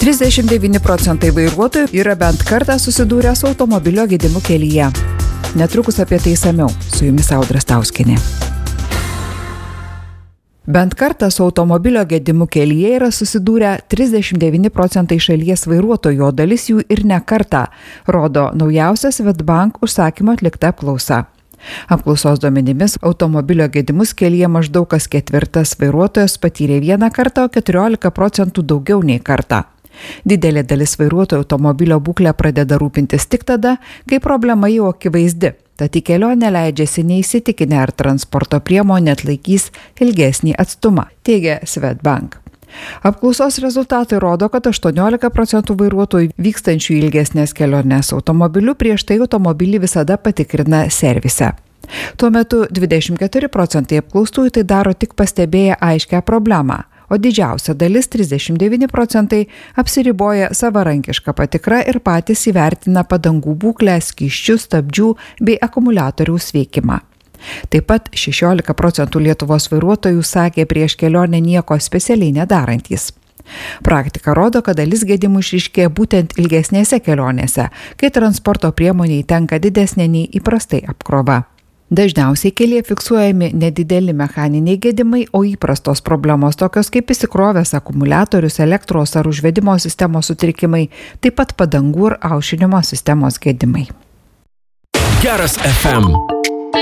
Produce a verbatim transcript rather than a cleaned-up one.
trisdešimt devyni procentai vairuotojų yra bent kartą susidūrę su automobilio gedimu kelyje. Netrukus apie tai išsamiau. Su jumis Audra Stauskienė. Bent kartą su automobilio gedimu kelyje yra susidūrę trisdešimt devyni procentai šalies vairuotojų, o dalis jų ir ne kartą, rodo naujausia Swedbank užsakymo atlikta apklausa. Apklausos duomenimis automobilio gedimus kelyje maždaug kas ketvirtas vairuotojas patyrė vieną kartą, o keturiolika procentų daugiau nei kartą. Didelė dalis vairuotojų automobilio būklę pradeda rūpintis tik tada, kai problema jau akivaizdi. Tad į kelionę leidžiasi neįsitikinę, ar transporto priemonė atlaikys ilgesnį atstumą, teigia Swedbank. Apklausos rezultatai rodo, kad aštuoniolika procentų vairuotojų vykstančių ilgesnės keliones automobiliu prieš tai automobilį visada patikrina servise. Tuo metu dvidešimt keturi procentai apklaustųjų tai daro tik pastebėję aiškią problemą, o didžiausia dalis, trisdešimt devyni procentai, apsiriboja savarankišką patikrą ir patys įvertina padangų būklę, skysčių, stabdžių bei akumuliatoriaus veikimą. Taip pat šešiolika procentų Lietuvos vairuotojų sakė prieš kelionę nieko specialiai nedarantys. Praktika rodo, kad dalis gedimų išryškėja būtent ilgesnėse kelionėse, kai transporto priemoniai tenka didesnė nei įprastai apkrova. Dažniausiai kelyje fiksuojami nedideli mechaniniai gedimai, o įprastos problemos tokios kaip įsikrovęs akumuliatorius, elektros ar užvedimo sistemos sutrikimai, taip pat padangų ir aušinimo sistemos gedimai. Geras F M.